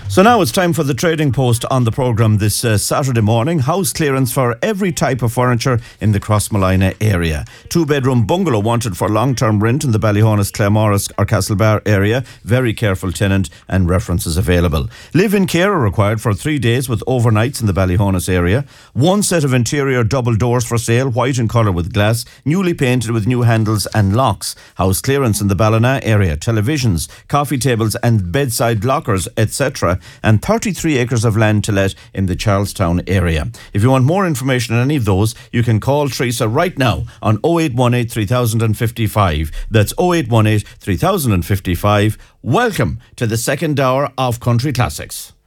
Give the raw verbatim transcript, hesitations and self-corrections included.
So now it's time for the trading post on the programme this uh, Saturday morning. House clearance for every type of furniture in the Crossmolina area. Two-bedroom bungalow wanted for long-term rent in the Ballyhonus, Claremorris or Castlebar area. Very careful tenant and references available. Live-in care are required for three days with overnights in the Ballyhonus area. One set of interior double doors for sale, white in colour with glass, newly painted with new handles and locks. House clearance in the Ballina area. Televisions, coffee tables and bedside lockers, et cetera. And thirty-three acres of land to let in the Charlestown area. If you want more information on any of those, you can call Teresa right now on oh eight one eight, three thousand fifty-five. That's oh eight one eight, three thousand fifty-five. Welcome to the second hour of Country Classics.